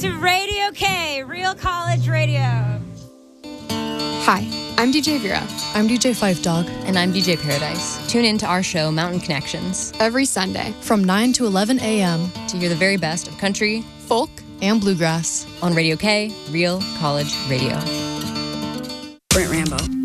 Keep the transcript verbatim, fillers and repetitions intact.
to Radio K, Real College Radio. Hi, I'm D J Vera. I'm D J Five Dog. And I'm D J Paradise. Tune in to our show, Mountain Connections. Every Sunday. From nine to eleven a.m. To hear the very best of country, folk, and bluegrass. On Radio K, Real College Radio. Brent Rambo.